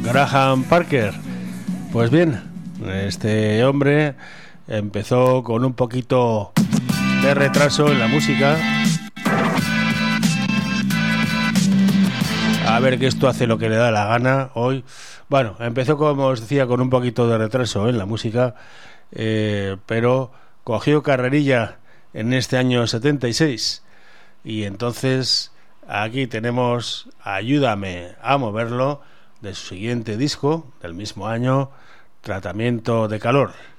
Graham Parker. Pues bien, este hombre empezó con un poquito de retraso en la música. A ver, que esto hace lo que le da la gana hoy. Bueno, empezó, como os decía, con un poquito de retraso en la música, pero cogió carrerilla en este año 76. Y entonces aquí tenemos Ayúdame a moverlo, de su siguiente disco del mismo año, Tratamiento de calor.